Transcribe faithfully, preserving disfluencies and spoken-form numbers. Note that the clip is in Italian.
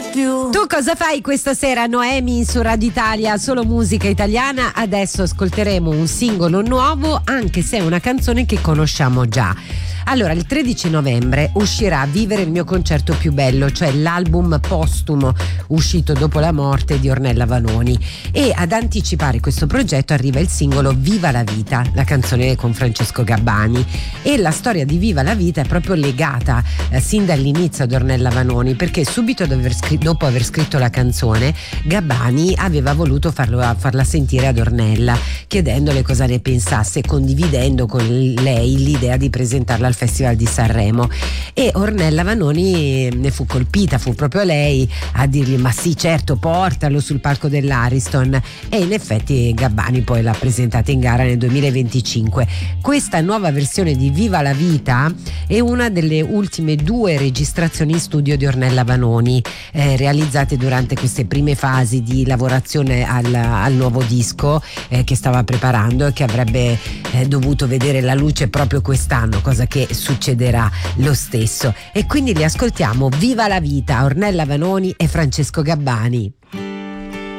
più. Tu cosa fai questa sera, Noemi, su Radio Italia, solo musica italiana? Adesso ascolteremo un singolo nuovo, anche se è una canzone che conosciamo già. Allora, il tredici novembre uscirà Vivere il mio concerto più bello, cioè l'album postumo uscito dopo la morte di Ornella Vanoni, e ad anticipare questo progetto arriva il singolo Viva la vita, la canzone con Francesco Gabbani. E la storia di Viva la vita è proprio legata eh, sin dall'inizio ad Ornella Vanoni, perché subito dopo aver, scritto, dopo aver scritto la canzone Gabbani aveva voluto farlo, farla sentire ad Ornella, chiedendole cosa ne pensasse, condividendo con lei l'idea di presentarla al Festival di Sanremo. E Ornella Vanoni ne fu colpita, fu proprio lei a dirgli ma sì, certo, portalo sul palco dell'Ariston, e in effetti Gabbani poi l'ha presentata in gara nel duemilaventicinque. Questa nuova versione di Viva la vita è una delle ultime due registrazioni in studio di Ornella Vanoni, eh, realizzate durante queste prime fasi di lavorazione al, al nuovo disco eh, che stava preparando e che avrebbe eh, dovuto vedere la luce proprio quest'anno, cosa che succederà lo stesso. E quindi li ascoltiamo. Viva la vita, Ornella Vanoni e Francesco Gabbani.